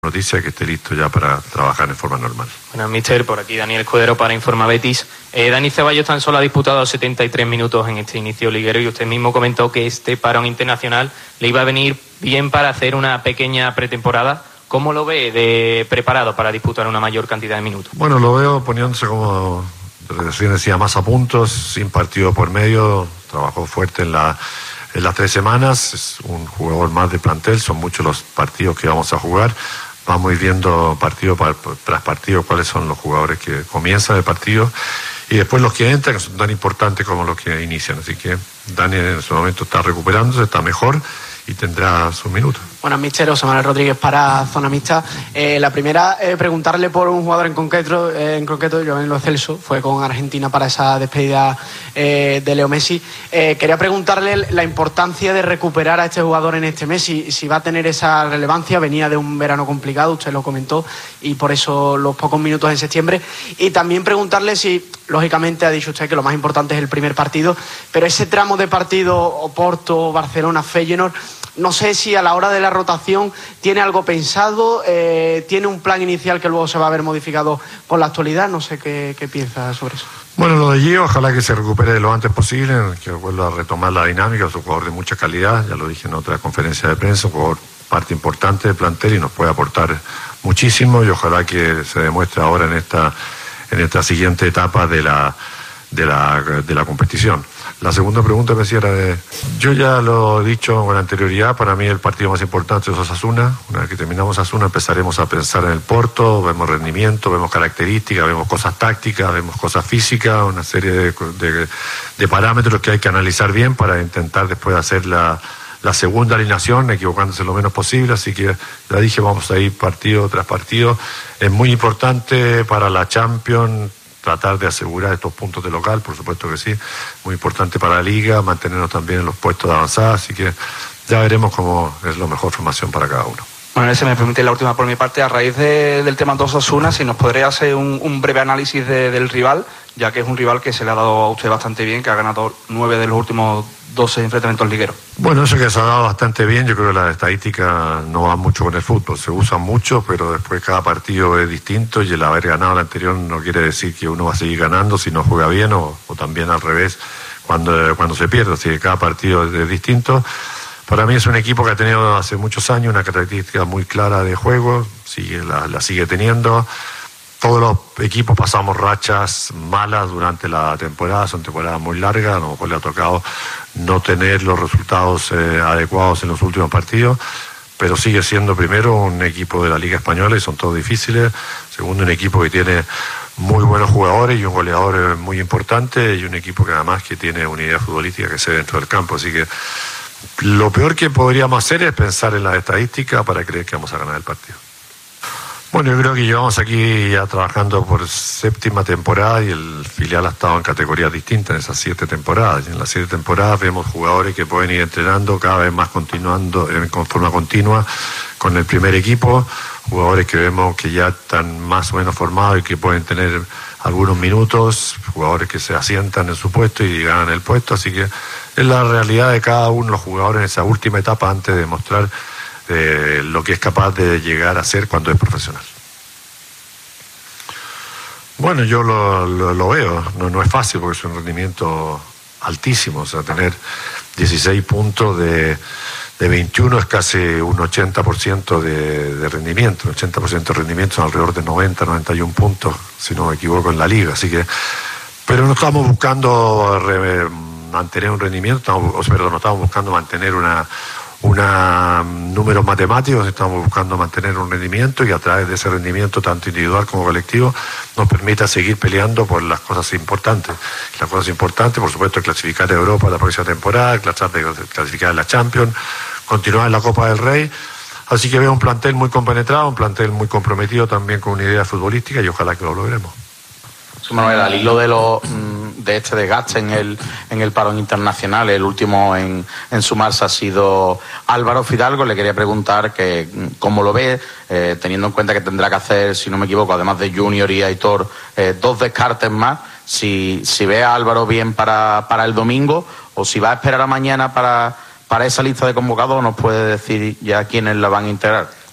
noticia que esté listo ya para trabajar en forma normal. Bueno, míster, por aquí Daniel Escudero para Informa Betis. Dani Ceballos tan solo ha disputado 73 minutos en este inicio liguero y usted mismo comentó que este parón internacional le iba a venir bien para hacer una pequeña pretemporada. ¿Cómo lo ve de preparado para disputar una mayor cantidad de minutos? Bueno, lo veo poniéndose, como recién decía, más a puntos, sin partido por medio. Trabajó fuerte en las 3 semanas. Es un jugador más de plantel, son muchos los partidos que vamos a jugar. Vamos a ir viendo partido tras partido cuáles son los jugadores que comienzan el partido y después los que entran, que son tan importantes como los que inician. Así que Dani en ese momento está recuperándose, está mejor y tendrá sus minutos. Buenas, míster. José Manuel Rodríguez para Zona Mixta. La primera, preguntarle por un jugador en concreto, Giovanni Lo Celso, fue con Argentina para esa despedida de Leo Messi. Quería preguntarle la importancia de recuperar a este jugador en este mes, si va a tener esa relevancia. Venía de un verano complicado, usted lo comentó, y por eso los pocos minutos en septiembre. Y también preguntarle si, lógicamente, ha dicho usted que lo más importante es el primer partido, pero ese tramo de partido, Oporto, Barcelona, Feyenoord, no sé si a la hora de la rotación tiene algo pensado, tiene un plan inicial que luego se va a ver modificado con la actualidad. No sé qué piensa sobre eso. Bueno, lo de Gio, ojalá que se recupere lo antes posible, que vuelva a retomar la dinámica. Es un jugador de mucha calidad, ya lo dije en otra conferencia de prensa, un jugador parte importante del plantel y nos puede aportar muchísimo, y ojalá que se demuestre ahora en esta siguiente etapa de la competición. La segunda pregunta me decía era yo ya lo he dicho con anterioridad, para mí el partido más importante es Osasuna. Una vez que terminamos Osasuna empezaremos a pensar en el Porto, vemos rendimiento, vemos características, vemos cosas tácticas, vemos cosas físicas, una serie de parámetros que hay que analizar bien para intentar después hacer la segunda alineación, equivocándose lo menos posible. Así que ya dije, vamos a ir partido tras partido. Es muy importante para la Champions tratar de asegurar estos puntos de local, por supuesto que sí, muy importante para la Liga, mantenernos también en los puestos de avanzada, así que ya veremos cómo es la mejor formación para cada uno. Bueno, se me permite la última por mi parte, a raíz del tema de Osasuna, si nos podría hacer un breve análisis del rival, ya que es un rival que se le ha dado a usted bastante bien, que ha ganado 9 de los últimos 12 enfrentamientos ligueros. Bueno, eso que se ha dado bastante bien. Yo creo que las estadísticas no van mucho con el fútbol, se usan mucho, pero después cada partido es distinto y el haber ganado el anterior no quiere decir que uno va a seguir ganando si no juega bien o también al revés cuando se pierde, así que cada partido es distinto. Para mí es un equipo que ha tenido hace muchos años una característica muy clara de juego, la sigue teniendo. Todos los equipos pasamos rachas malas durante la temporada, son temporadas muy largas, a lo mejor le ha tocado no tener los resultados adecuados en los últimos partidos, pero sigue siendo primero un equipo de la Liga Española y son todos difíciles, segundo un equipo que tiene muy buenos jugadores y un goleador muy importante y un equipo que además que tiene una idea futbolística que se ve dentro del campo, así que lo peor que podríamos hacer es pensar en las estadísticas para creer que vamos a ganar el partido. Bueno, yo creo que llevamos aquí ya trabajando por 7ª temporada y el filial ha estado en categorías distintas en esas 7 temporadas. Y en las 7 temporadas vemos jugadores que pueden ir entrenando cada vez más continuando con forma continua con el primer equipo, jugadores que vemos que ya están más o menos formados y que pueden tener algunos minutos, jugadores que se asientan en su puesto y ganan el puesto, así que es la realidad de cada uno de los jugadores en esa última etapa antes de mostrar lo que es capaz de llegar a ser cuando es profesional. Bueno, yo lo veo, no es fácil porque es un rendimiento altísimo, o sea, tener 16 puntos de 21 es casi un 80% de rendimiento, un 80% de rendimiento son alrededor de 90, 91 puntos, si no me equivoco, en la liga, así que, pero no estamos buscando mantener un rendimiento, no estamos buscando mantener números matemáticos, estamos buscando mantener un rendimiento y a través de ese rendimiento, tanto individual como colectivo, nos permita seguir peleando por las cosas importantes. Las cosas importantes, por supuesto, es clasificar a Europa la próxima temporada, tratar de clasificar en la Champions, continuar en la Copa del Rey. Así que veo un plantel muy compenetrado, un plantel muy comprometido también con una idea futbolística y ojalá que lo logremos. Manuel, al hilo de este desgaste en el parón internacional, el último en sumarse ha sido Álvaro Fidalgo. Le quería preguntar que cómo lo ve, teniendo en cuenta que tendrá que hacer, si no me equivoco, además de Junior y Aitor, 2 descartes más, si ve a Álvaro bien para el domingo o si va a esperar a mañana para esa lista de convocados, nos puede decir ya quiénes la van a integrar.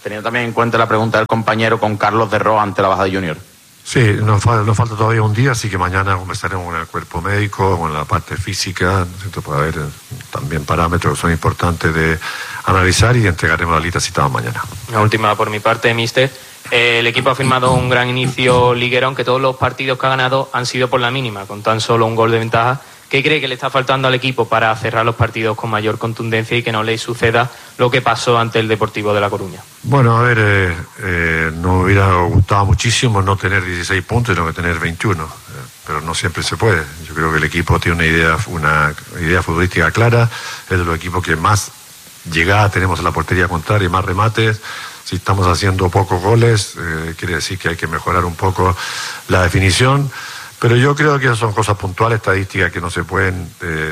Teniendo también en cuenta la pregunta del compañero con Carlos de Roa ante la baja de Junior. Sí, nos falta todavía un día, así que mañana conversaremos con el cuerpo médico, con la parte física, ¿cierto? Puede haber también parámetros que son importantes de analizar y entregaremos la lista citada mañana. Una última por mi parte, míster. El equipo ha firmado un gran inicio liguero, aunque todos los partidos que ha ganado han sido por la mínima, con tan solo un gol de ventaja. ¿Qué cree que le está faltando al equipo para cerrar los partidos con mayor contundencia y que no le suceda lo que pasó ante el Deportivo de La Coruña? Bueno, a ver, nos hubiera gustado muchísimo no tener 16 puntos, sino que tener 21, pero no siempre se puede. Yo creo que el equipo tiene una idea futbolística clara, es de los equipos que más llegada tenemos a la portería contraria y más remates. Si estamos haciendo pocos goles, quiere decir que hay que mejorar un poco la definición. Pero yo creo que son cosas puntuales, estadísticas que no se pueden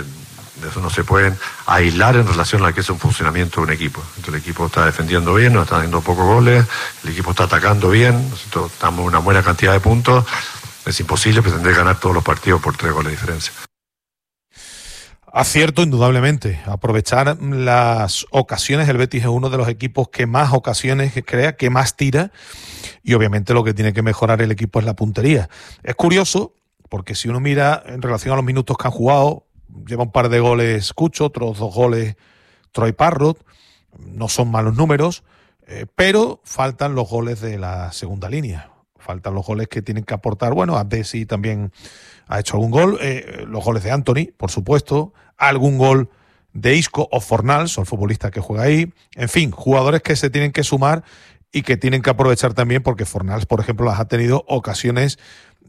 aislar en relación a lo que es un funcionamiento de un equipo. Entonces, el equipo está defendiendo bien, no está haciendo pocos goles, el equipo está atacando bien, nosotros estamos en una buena cantidad de puntos. Es imposible pretender ganar todos los partidos por 3 goles de diferencia. Acierto, indudablemente. Aprovechar las ocasiones. El Betis es uno de los equipos que más ocasiones crea, que más tira. Y obviamente lo que tiene que mejorar el equipo es la puntería. Es curioso, porque si uno mira en relación a los minutos que han jugado, lleva un par de goles Cucho, otros 2 goles Troy Parrott. No son malos números, pero faltan los goles de la segunda línea. Faltan los goles que tienen que aportar. Bueno, Abde sí también ha hecho algún gol. Los goles de Anthony, por supuesto. Algún gol de Isco o Fornals, o el futbolista que juega ahí. En fin, jugadores que se tienen que sumar y que tienen que aprovechar también, porque Fornals, por ejemplo, las ha tenido ocasiones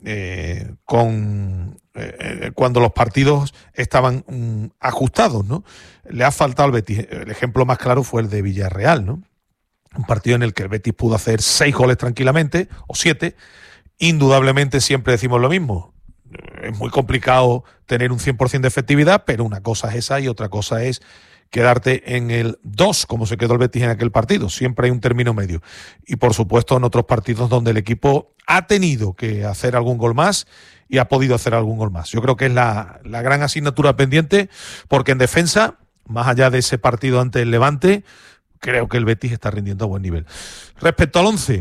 cuando los partidos estaban ajustados, ¿no? Le ha faltado al Betis. El ejemplo más claro fue el de Villarreal, ¿no? Un partido en el que el Betis pudo hacer 6 goles tranquilamente, o 7. Indudablemente siempre decimos lo mismo. Es muy complicado tener un 100% de efectividad, pero una cosa es esa y otra cosa es quedarte en el 2, como se quedó el Betis en aquel partido. Siempre hay un término medio. Y por supuesto en otros partidos donde el equipo ha tenido que hacer algún gol más y ha podido hacer algún gol más. Yo creo que es la gran asignatura pendiente, porque en defensa, más allá de ese partido ante el Levante, creo que el Betis está rindiendo a buen nivel. Respecto al 11,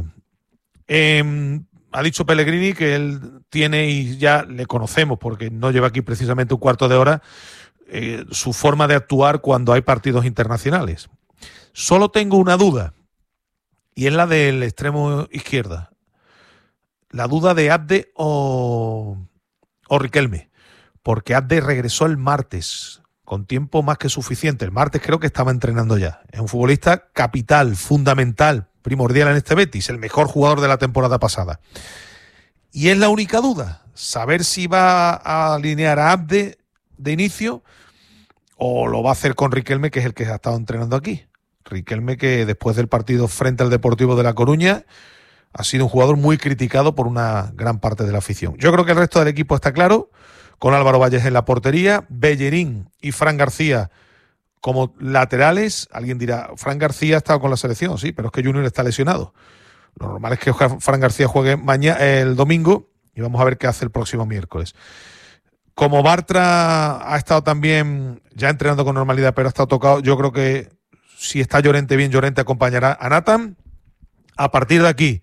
ha dicho Pellegrini que él tiene, y ya le conocemos porque no lleva aquí precisamente un cuarto de hora, su forma de actuar cuando hay partidos internacionales. Solo tengo una duda, y es la del extremo izquierda. La duda de Abde o Riquelme, porque Abde regresó el martes con tiempo más que suficiente. El martes creo que estaba entrenando ya. Es un futbolista capital, fundamental, primordial en este Betis, el mejor jugador de la temporada pasada. Y es la única duda, saber si va a alinear a Abde de inicio o lo va a hacer con Riquelme, que es el que ha estado entrenando aquí. Riquelme, que después del partido frente al Deportivo de La Coruña ha sido un jugador muy criticado por una gran parte de la afición. Yo creo que el resto del equipo está claro, con Álvaro Valles en la portería, Bellerín y Fran García como laterales. Alguien dirá, Fran García ha estado con la selección, sí, pero es que Junior está lesionado. Lo normal es que Fran García juegue el domingo y vamos a ver qué hace el próximo miércoles. Como Bartra ha estado también ya entrenando con normalidad, pero ha estado tocado, yo creo que si está Llorente bien, Llorente acompañará a Nathan. A partir de aquí,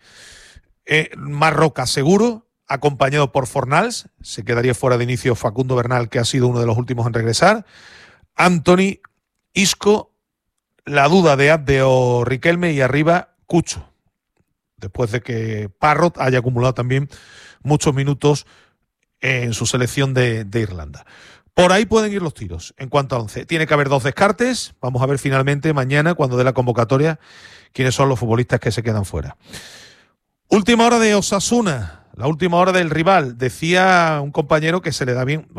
Marroca seguro, acompañado por Fornals. Se quedaría fuera de inicio Facundo Bernal, que ha sido uno de los últimos en regresar. Anthony, Isco, la duda de Abde o Riquelme, y arriba Cucho, después de que Parrott haya acumulado también muchos minutos en su selección de Irlanda. Por ahí pueden ir los tiros. En cuanto a 11, tiene que haber 2 descartes. Vamos a ver finalmente mañana, cuando dé la convocatoria, quiénes son los futbolistas que se quedan fuera. Última hora de Osasuna, la última hora del rival. Decía un compañero que se le da bien,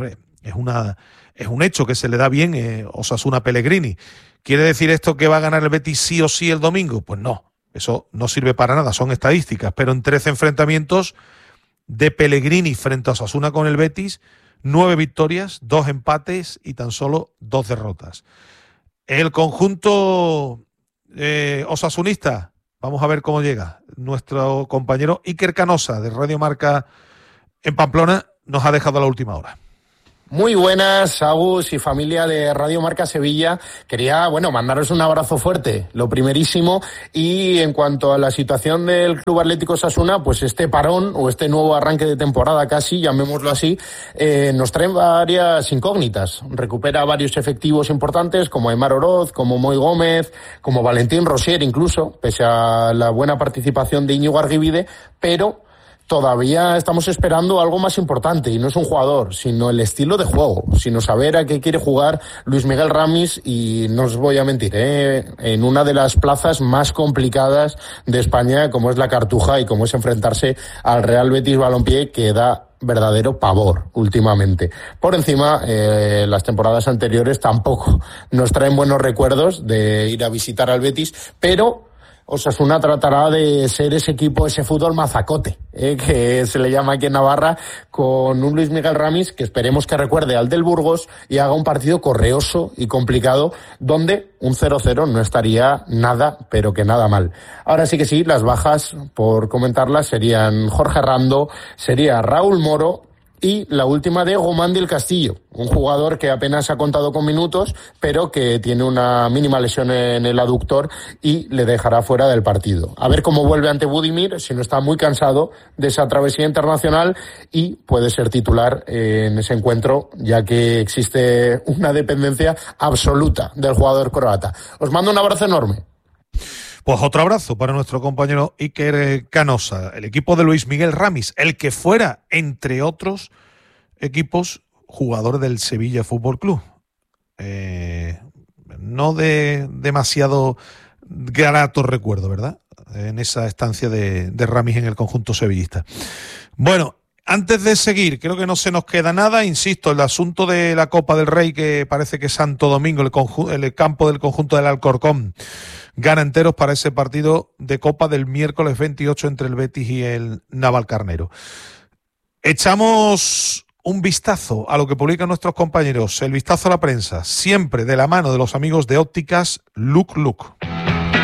es un hecho que se le da bien Osasuna Pellegrini. ¿Quiere decir esto que va a ganar el Betis sí o sí el domingo? Pues no, eso no sirve para nada, son estadísticas. Pero en 13 enfrentamientos de Pellegrini frente a Osasuna con el Betis, 9 victorias, 2 empates y tan solo 2 derrotas. El conjunto osasunista, vamos a ver cómo llega. Nuestro compañero Iker Canosa de Radio Marca en Pamplona nos ha dejado la última hora. Muy buenas, Agus y familia de Radio Marca Sevilla. Quería, mandaros un abrazo fuerte, lo primerísimo. Y en cuanto a la situación del Club Atlético Osasuna, pues este parón o este nuevo arranque de temporada casi, llamémoslo así, nos trae varias incógnitas. Recupera varios efectivos importantes como Aimar Oroz, como Moi Gómez, como Valentín Rosier incluso, pese a la buena participación de Íñigo Argibide, pero todavía estamos esperando algo más importante, y no es un jugador, sino el estilo de juego, sino saber a qué quiere jugar Luis Miguel Ramis. Y no os voy a mentir, en una de las plazas más complicadas de España, como es la Cartuja y como es enfrentarse al Real Betis Balompié, que da verdadero pavor últimamente. Por encima, las temporadas anteriores tampoco nos traen buenos recuerdos de ir a visitar al Betis, pero Osasuna tratará de ser ese equipo, ese fútbol mazacote, que se le llama aquí en Navarra, con un Luis Miguel Ramis que esperemos que recuerde al del Burgos y haga un partido correoso y complicado, donde un 0-0 no estaría nada, pero que nada mal. Ahora sí que sí, las bajas, por comentarlas, serían Jorge Rando, sería Raúl Moro, y la última de Gomán del Castillo, un jugador que apenas ha contado con minutos, pero que tiene una mínima lesión en el aductor y le dejará fuera del partido. A ver cómo vuelve ante Budimir, si no está muy cansado de esa travesía internacional, y puede ser titular en ese encuentro, ya que existe una dependencia absoluta del jugador croata. Os mando un abrazo enorme. Pues otro abrazo para nuestro compañero Iker Canosa, el equipo de Luis Miguel Ramis, el que fuera, entre otros equipos, jugador del Sevilla Fútbol Club. No de demasiado grato recuerdo, ¿verdad? En esa estancia de Ramis en el conjunto sevillista. Bueno, antes de seguir, creo que no se nos queda nada. Insisto, el asunto de la Copa del Rey, que parece que Santo Domingo, el campo del conjunto del Alcorcón, gana enteros para ese partido de Copa del miércoles 28 entre el Betis y el Navalcarnero. Echamos un vistazo a lo que publican nuestros compañeros, el vistazo a la prensa, siempre de la mano de los amigos de Ópticas Luc Luc.